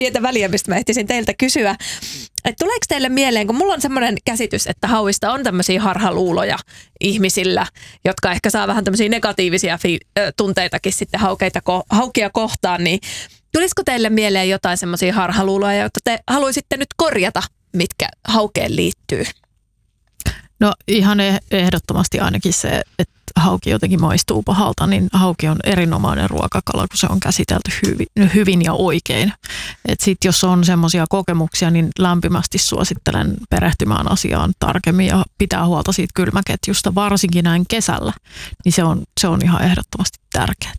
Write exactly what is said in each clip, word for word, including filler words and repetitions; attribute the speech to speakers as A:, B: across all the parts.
A: pientä väliä, mistä mä ehtisin teiltä kysyä. Että tuleeko teille mieleen, kun mulla on semmoinen käsitys, että hauista on tämmöisiä harhaluuloja ihmisillä, jotka ehkä saa vähän tämmöisiä negatiivisia fi- tunteitakin sitten haukeita, ko- haukia kohtaan, niin tulisiko teille mieleen jotain semmoisia harhaluuloja, joita te haluaisitte nyt korjata, mitkä haukeen liittyy?
B: No ihan ehdottomasti ainakin se, että hauki jotenkin maistuu pahalta, niin hauki on erinomainen ruokakala, kun se on käsitelty hyvin, hyvin ja oikein. Et sit jos on semmoisia kokemuksia, niin lämpimästi suosittelen perehtymään asiaan tarkemmin ja pitää huolta siitä kylmäketjusta, varsinkin näin kesällä, niin se on, se on ihan ehdottomasti tärkeää.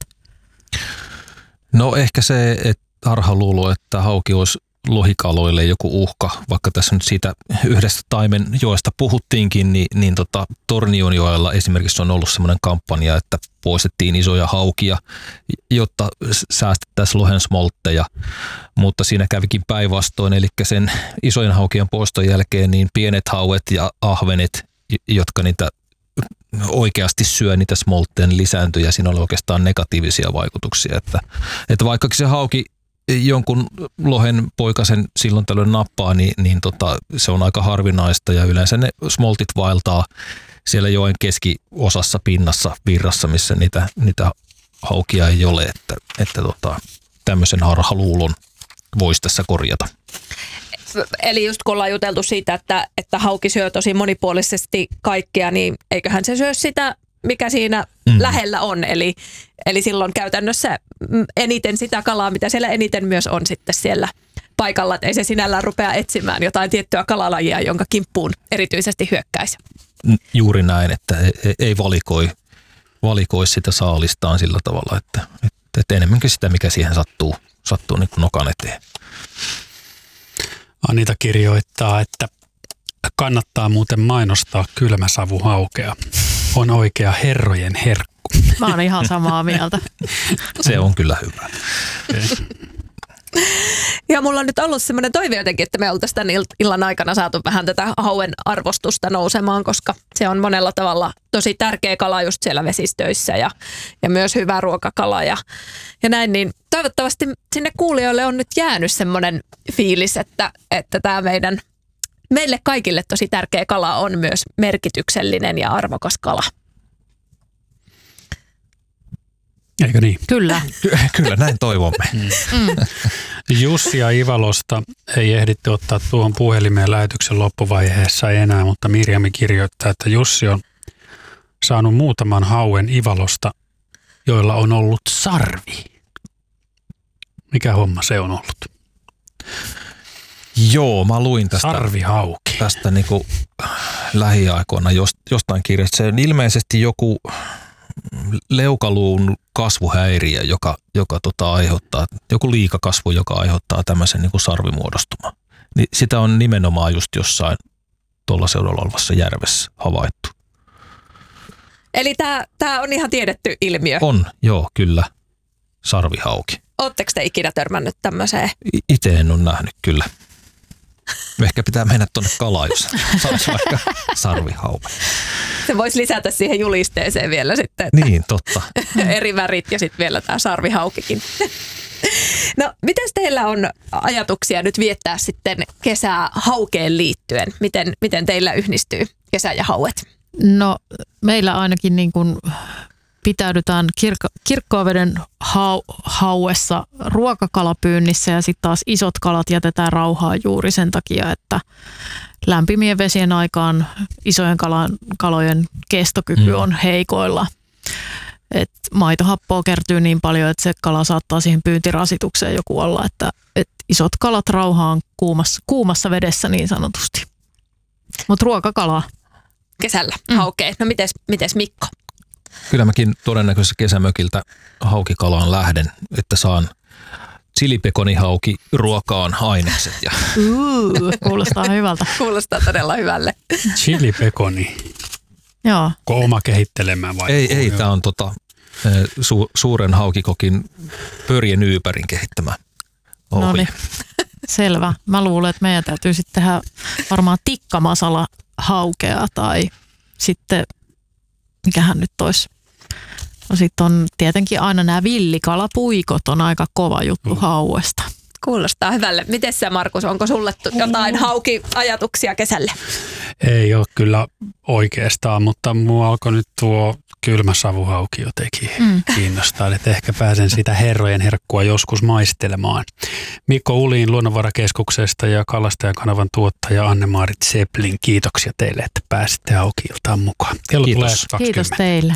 C: No ehkä se, että harhaluulo, että hauki olisi lohikaloille joku uhka, vaikka tässä nyt siitä yhdestä taimenjoesta puhuttiinkin, niin, niin tota, Tornionjoella esimerkiksi on ollut semmoinen kampanja, että poistettiin isoja haukia, jotta säästettäisiin lohen smoltteja, mutta siinä kävikin päinvastoin, eli sen isojen haukien poiston jälkeen niin pienet hauet ja ahvenet, jotka niitä oikeasti syö niitä smoltteen lisääntyi ja siinä oli oikeastaan negatiivisia vaikutuksia, että, että vaikka se hauki jonkun lohen poikasen silloin tällöin nappaa, niin, niin tota, se on aika harvinaista ja yleensä ne smoltit vaeltaa siellä joen keskiosassa pinnassa virrassa, missä niitä, niitä haukia ei ole, että, että tota, tämmöisen harhaluulon voisi tässä korjata.
A: Eli just kun ollaan juteltu siitä, että, että hauki syö tosi monipuolisesti kaikkea, niin eiköhän se syö sitä, mikä siinä mm. lähellä on. Eli, eli silloin käytännössä eniten sitä kalaa, mitä siellä eniten myös on sitten siellä paikalla. Että ei se sinällään rupea etsimään jotain tiettyä kalalajia, jonka kimppuun erityisesti hyökkäisi.
C: Juuri näin, että ei valikoi, valikoi sitä saalistaan sillä tavalla, että, että enemmänkin sitä, mikä siihen sattuu, sattuu niin kuin nokan eteen.
D: Anita kirjoittaa, että kannattaa muuten mainostaa kylmäsavuhaukea. On oikea herrojen herkku.
B: Mä oon ihan samaa mieltä.
C: Se on kyllä hyvä.
A: Ja mulla on nyt ollut semmoinen toive jotenkin, että me oltaisiin tämän illan aikana saatu vähän tätä hauen arvostusta nousemaan, koska se on monella tavalla tosi tärkeä kala just siellä vesistöissä ja, ja myös hyvä ruokakala ja, ja näin. Niin toivottavasti sinne kuulijoille on nyt jäänyt semmoinen fiilis, että, että tämä meidän, meille kaikille tosi tärkeä kala on myös merkityksellinen ja arvokas kala.
D: Eikö niin?
B: Kyllä.
C: Kyllä, näin toivomme.
B: Mm.
D: Jussi ja Ivalosta ei ehditty ottaa tuohon puhelimeen lähetyksen loppuvaiheessa enää, mutta Mirjami kirjoittaa, että Jussi on saanut muutaman hauen Ivalosta, joilla on ollut sarvi. Mikä homma se on ollut?
C: Joo, mä luin tästä,
D: Sarvihauki.
C: tästä niin kuin lähiaikoina jostain kirjasta. Se on ilmeisesti joku leukaluun kasvuhäiriö, joka, joka tota aiheuttaa, joku liikakasvu, joka aiheuttaa tämmöisen niin kuin sarvimuodostuman. Niin sitä on nimenomaan just jossain tuolla seudulla olevassa järvessä havaittu.
A: Eli tämä, tämä on ihan tiedetty ilmiö.
C: On, joo, kyllä. Sarvihauki.
A: Oletteko te ikinä törmännyt tämmöiseen?
C: Itse en ole nähnyt kyllä. Ehkä pitää mennä tuonne kalaan, jos saisi vaikka sarvihauki.
A: Se voisi lisätä siihen julisteeseen vielä sitten.
C: Niin, totta.
A: Eri värit ja sitten vielä tämä sarvihaukikin. No, miten teillä on ajatuksia nyt viettää sitten kesää haukeen liittyen? Miten, miten teillä yhdistyy kesä ja hauet?
B: No meillä ainakin niin kuin pitäydytään kirkko, kirkkoaveden hau, hauessa ruokakalapyynnissä ja sitten taas isot kalat jätetään rauhaan juuri sen takia, että lämpimien vesien aikaan isojen kalan, kalojen kestokyky mm. on heikoilla. Et maitohappoa kertyy niin paljon, että se kala saattaa siihen pyyntirasitukseen joku olla, että et isot kalat rauhaan kuumassa, kuumassa vedessä niin sanotusti. Mutta ruokakalaa.
A: Kesällä mm. haukee. No mites, mites Mikko?
C: Kyllä mäkin todennäköisesti kesämökiltä haukikalaan lähden, että saan chilipekonihauki ruokaan ainekset. Ja.
B: Uh, kuulostaa hyvältä.
A: Kuulostaa todella hyvälle.
D: Chilipekoni.
B: Joo.
D: Ko oma kehittelemään vai?
C: Ei, ei tämä on tota, su, suuren haukikokin Pörjen Yypärin kehittämä ohje.
B: No niin, selvä. Mä luulen, että meidän täytyy sitten tehdä varmaan tikkamasala haukea tai sitten, mikähän nyt olisi. No sitten on tietenkin aina nämä villikalapuikot on aika kova juttu mm. hauesta.
A: Kuulostaa hyvälle. Miten sä, Markus, onko sulle jotain hauki-ajatuksia kesälle?
D: Ei ole kyllä oikeastaan, mutta mua alkoi nyt tuo kylmä savuhauki jotenkin mm. kiinnostaa, että ehkä pääsen sitä herrojen herkkua joskus maistelemaan. Mikko Uliin Luonnonvarakeskuksesta ja Kalastajakanavan tuottaja Anne-Maarit Seplin, kiitoksia teille, että pääsitte Hauki-iltaan mukaan. Kello
C: Kiitos.
D: tulee kaksikymmentä.
B: Kiitos teille.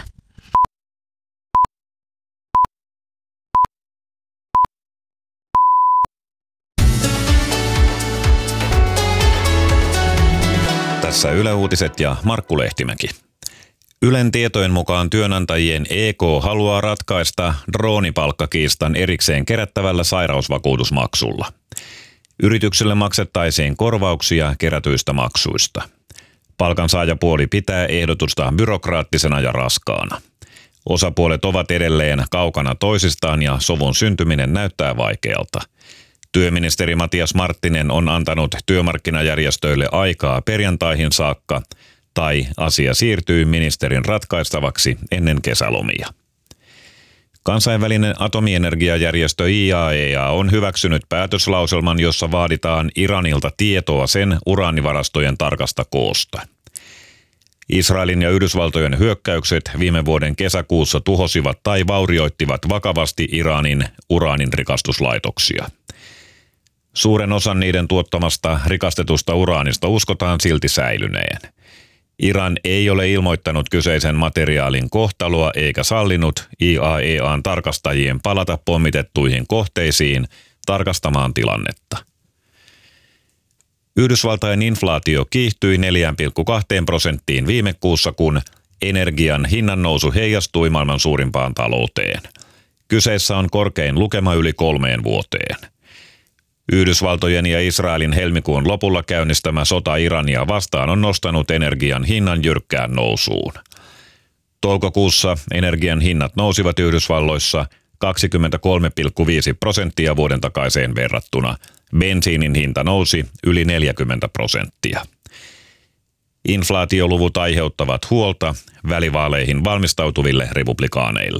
E: Tässä Yle Uutiset ja Markku Lehtimäki. Ylen tietojen mukaan työnantajien E K haluaa ratkaista droonipalkkakiistan erikseen kerättävällä sairausvakuutusmaksulla. Yritykselle maksettaisiin korvauksia kerätyistä maksuista. Palkansaajapuoli pitää ehdotusta byrokraattisena ja raskaana. Osapuolet ovat edelleen kaukana toisistaan ja sovun syntyminen näyttää vaikealta. Työministeri Matias Marttinen on antanut työmarkkinajärjestöille aikaa perjantaihin saakka, tai asia siirtyy ministerin ratkaistavaksi ennen kesälomia. Kansainvälinen atomienergiajärjestö I A E A on hyväksynyt päätöslauselman, jossa vaaditaan Iranilta tietoa sen uraanivarastojen tarkasta koosta. Israelin ja Yhdysvaltojen hyökkäykset viime vuoden kesäkuussa tuhosivat tai vaurioittivat vakavasti Iranin uraaninrikastuslaitoksia. Suuren osan niiden tuottamasta rikastetusta uraanista uskotaan silti säilyneen. Iran ei ole ilmoittanut kyseisen materiaalin kohtaloa eikä sallinut I A E A:n tarkastajien palata pommitettuihin kohteisiin tarkastamaan tilannetta. Yhdysvaltain inflaatio kiihtyi neljä pilkku kaksi prosenttiin viime kuussa, kun energian hinnan nousu heijastui maailman suurimpaan talouteen. Kyseessä on korkein lukema yli kolmeen vuoteen. Yhdysvaltojen ja Israelin helmikuun lopulla käynnistämä sota Irania vastaan on nostanut energian hinnan jyrkkään nousuun. Toukokuussa energian hinnat nousivat Yhdysvalloissa kaksikymmentäkolme pilkku viisi prosenttia vuoden takaiseen verrattuna. Bensiinin hinta nousi yli neljäkymmentä prosenttia. Inflaatioluvut aiheuttavat huolta välivaaleihin valmistautuville republikaaneille.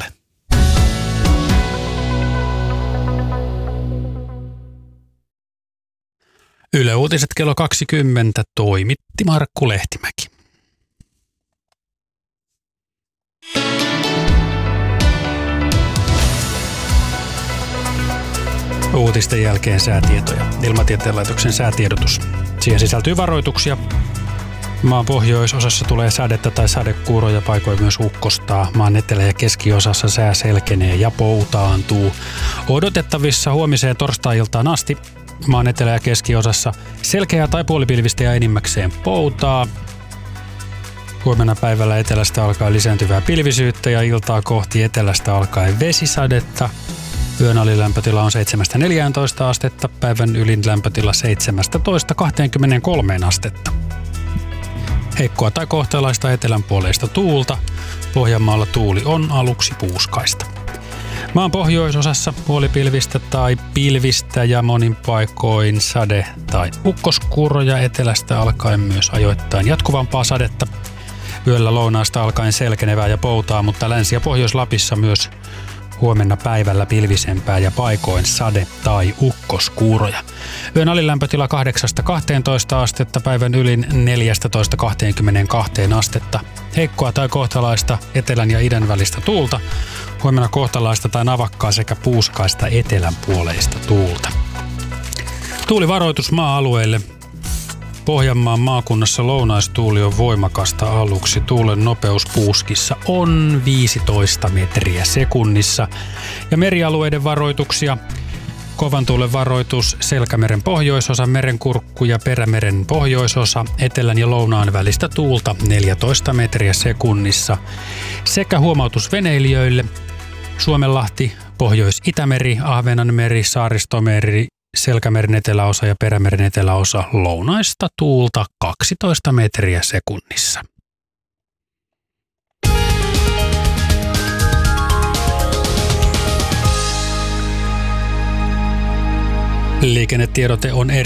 D: Yle Uutiset kello kaksikymmentä toimitti Markku Lehtimäki. Uutisten jälkeen säätietoja. Ilmatieteen laitoksen säätiedotus. Siihen sisältyy varoituksia. Maan pohjoisosassa tulee sadetta tai sadekuuroja, paikoin myös ukkostaa. Maan etelä- ja keskiosassa sää selkenee ja poutaantuu. Odotettavissa huomiseen torstai-iltaan asti maan etelä- ja keskiosassa selkeää tai puolipilvistä ja enimmäkseen poutaa. Huomenna päivällä etelästä alkaa lisääntyvää pilvisyyttä ja iltaa kohti etelästä alkaen vesisadetta. Yön alilämpötila on seitsemästä neljääntoista astetta, päivän ylin lämpötila seitsemästätoista kahteenkymmeneenkolmeen astetta. Heikkoa tai kohtalaista etelänpuoleista tuulta. Pohjanmaalla tuuli on aluksi puuskaista. Maan pohjoisosassa puolipilvistä tai pilvistä ja monin paikoin sade- tai ukkoskuuroja, etelästä alkaen myös ajoittain jatkuvampaa sadetta. Yöllä lounaasta alkaen selkenevää ja poutaa, mutta Länsi- ja Pohjois-Lapissa myös huomenna päivällä pilvisempää ja paikoin sade- tai ukkoskuuroja. Yön alilämpötila kahdeksasta kahteentoista astetta, päivän ylin neljästätoista kahteenkymmeneenkahteen astetta. Heikkoa tai kohtalaista etelän ja idän välistä tuulta. Huomenna kohtalaista tai navakkaa sekä puuskaista etelänpuoleista tuulta. Tuulivaroitus maa-alueille. Pohjanmaan maakunnassa lounaistuuli on voimakasta aluksi. Tuulen nopeus puuskissa on viisitoista metriä sekunnissa. Ja merialueiden varoituksia. Kovan tuulen varoitus Selkämeren pohjoisosa, Merenkurkku ja Perämeren pohjoisosa, etelän ja lounaan välistä tuulta neljätoista metriä sekunnissa. Sekä huomautus veneilijöille. Suomenlahti, Pohjois-Itämeri, Ahvenanmeri, Saaristomeri, Selkämeren eteläosa ja Perämeren eteläosa, lounaista tuulta kaksitoista metriä sekunnissa. Liikennetiedote on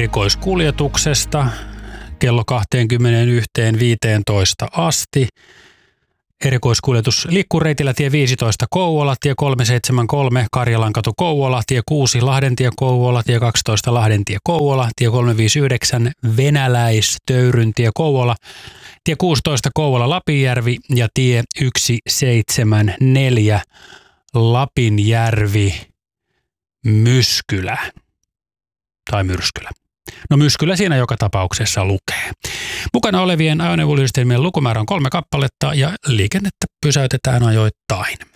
D: erikoiskuljetuksesta kello kaksikymmentäyksi viisitoista asti. Erikoiskuljetus liikkuu reitillä tie viisitoista Kouvola, tie kolmesataaseitsemänkymmentäkolme Karjalankatu Kouvola, tie kuusi Lahdentie Kouvola, tie kaksitoista Lahdentie Kouvola, tie kolmesataaviisikymmentäyhdeksän Venäläistöyryntie Kouvola, tie kuusitoista Kouvola Lapinjärvi ja tie yksi seitsemän neljä Lapinjärvi Myskylä tai Myrskylä. No Myskylä siinä joka tapauksessa lukee. Mukana olevien ajoneuvoyhdistelmien lukumäärä on kolme kappaletta ja liikennettä pysäytetään ajoittain.